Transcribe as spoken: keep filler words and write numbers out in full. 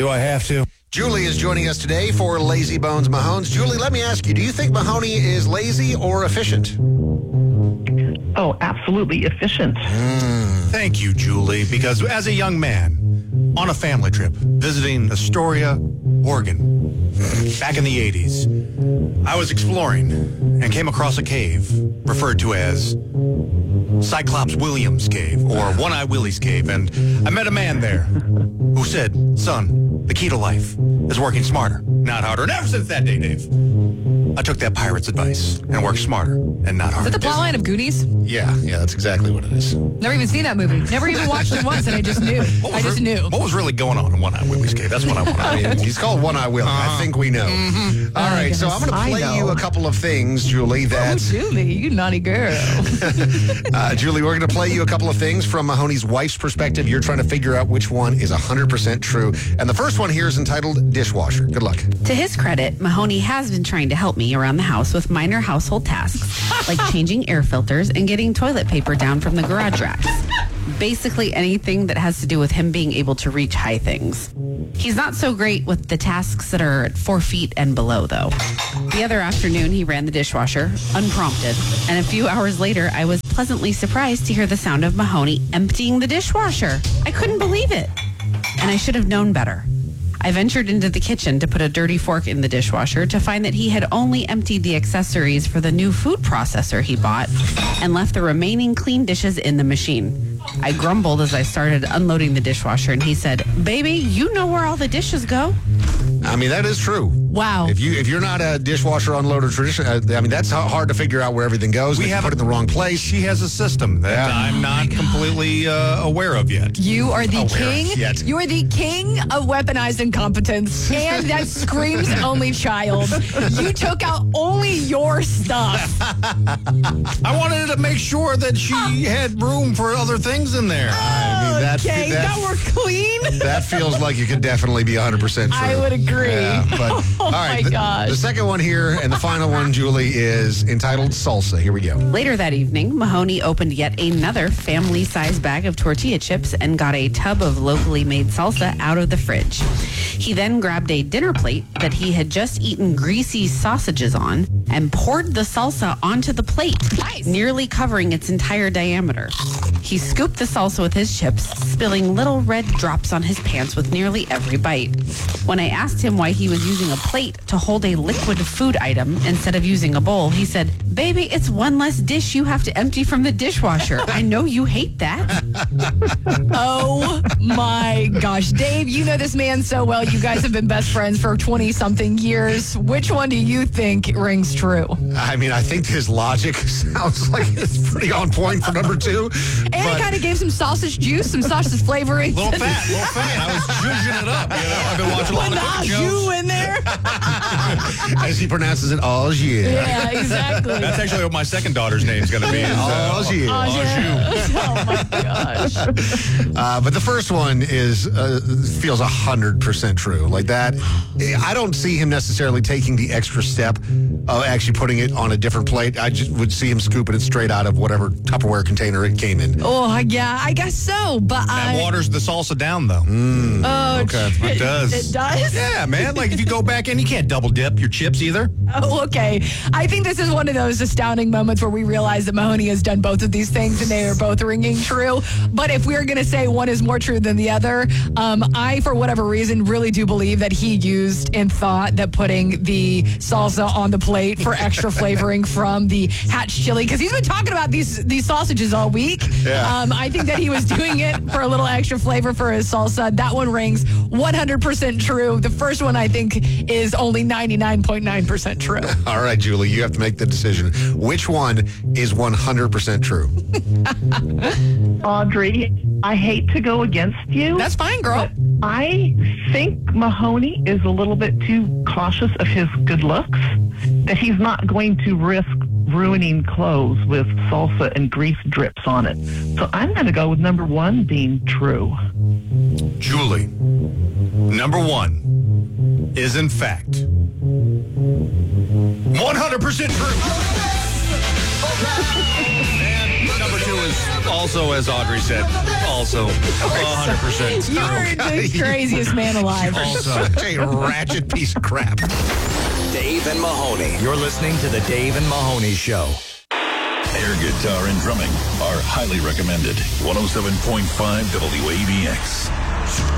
Do I have to? Julie is joining us today for Lazy Bones Mahones. Julie, let me ask you, do you think Mahoney is lazy or efficient? Oh, absolutely efficient. Mm. Thank you, Julie, because as a young man on a family trip visiting Astoria, Oregon, back in the eighties, I was exploring and came across a cave referred to as Cyclops Williams Cave or One-Eye Willie's Cave, and I met a man there who said, son, the key to life is working smarter, not harder. And ever since that day, Dave, I took that pirate's advice and worked smarter and not harder. Is that the plotline of Goonies? Yeah, yeah, that's exactly what it is. Never even seen that movie. Never even watched it once, and I just knew. I just re- knew. What was really going on in One-Eye Willie's Cave? That's what I want to know. I mean, he's called One-Eye Willie. Uh-huh. I think we know. Mm-hmm. All Oh, right, so goodness, I'm going to I play know. you a couple of things, Julie, that... Oh, Julie, you naughty girl. uh, Julie, we're going to play you a couple of things from Mahoney's wife's perspective. You're trying to figure out which one is one hundred percent true. And the first one here is entitled Dishwasher. Good luck. To his credit, Mahoney has been trying to help me around the house with minor household tasks, like changing air filters and getting toilet paper down from the garage racks. Basically anything that has to do with him being able to reach high things. He's not so great with the tasks that are at four feet and below, though. The other afternoon, he ran the dishwasher, unprompted, and a few hours later, I was pleasantly surprised to hear the sound of Mahoney emptying the dishwasher. I couldn't believe it, and I should have known better. I ventured into the kitchen to put a dirty fork in the dishwasher to find that he had only emptied the accessories for the new food processor he bought and left the remaining clean dishes in the machine. I grumbled as I started unloading the dishwasher, and he said, "Baby, you know where all the dishes go?" I mean, that is true. Wow. If you if you're not a dishwasher unloader tradition, uh, I mean, that's how hard to figure out where everything goes. We If you have put it in the wrong place. She has a system that Yeah. I'm not completely uh, aware of yet. You are the Aware king. yet. You are the king of weaponized incompetence, and that screams only child. You took out only your stuff. I wanted to make sure that she had room for other things in there. I mean, that, okay, that, that we're clean. that feels like it could definitely be one hundred percent true. I would agree. Yeah, but, Oh all right, my the, gosh. the second one here and the final one, Julie, is entitled Salsa. Here we go. Later that evening, Mahoney opened yet another family-sized bag of tortilla chips and got a tub of locally made salsa out of the fridge. He then grabbed a dinner plate that he had just eaten greasy sausages on and poured the salsa onto the plate, Nice. nearly covering its entire diameter. He scooped the salsa with his chips, spilling little red drops on his pants with nearly every bite. When I asked him why he was using a plate to hold a liquid food item instead of using a bowl, he said, "Baby, it's one less dish you have to empty from the dishwasher. I know you hate that." Oh my gosh. Dave, you know this man so well. You guys have been best friends for twenty-something years. Which one do you think rings true? I mean, I think his logic sounds like it's pretty on point for number two. And but it kind of gave some sausage juice, some sausage flavoring. Little fat, little fat. I was zhuzhing it up. You know, I've been watching a lot Put of the cooking au shows. jus in there. as he pronounces it, oh yeah. Yeah, exactly. That's actually what my second daughter's name's going to be. Is, uh, Oh, yeah. Oh, au yeah. jus. Oh my gosh. Uh, but the first one is uh, feels one hundred percent true. Like that, I don't see him necessarily taking the extra step of actually putting it on a different plate. I just would see him scooping it straight out of whatever Tupperware container it came in. Oh, yeah, I guess so. But That I. waters the salsa down, though. Oh, Okay. It does. It does? Yeah, man. Like if you go back in, you can't double dip your chips either. Oh, okay. I think this is one of those astounding moments where we realize that Mahoney has done both of these things and they are both ringing true. But if we're going to say one is more true than the other, um, I, for whatever reason, really do believe that he used and thought that putting the salsa on the plate for extra flavoring from the Hatch chili, because he's been talking about these these sausages all week. Yeah. Um, I think that he was doing it for a little extra flavor for his salsa. That one rings one hundred percent true. The first one, I think, is only ninety-nine point nine percent true. All right, Julie, you have to make the decision. Which one is one hundred percent true? Audrey, I hate to go against you. That's fine, girl. I think Mahoney is a little bit too cautious of his good looks, that he's not going to risk ruining clothes with salsa and grease drips on it. So I'm going to go with number one being true. Julie, number one is in fact one hundred percent true. And number two was also, as Audrey said, also one hundred percent You are the craziest man alive. Also, such a ratchet piece of crap. Dave and Mahoney. You're listening to the Dave and Mahoney Show. Air guitar and drumming are highly recommended. one oh seven point five W A B X.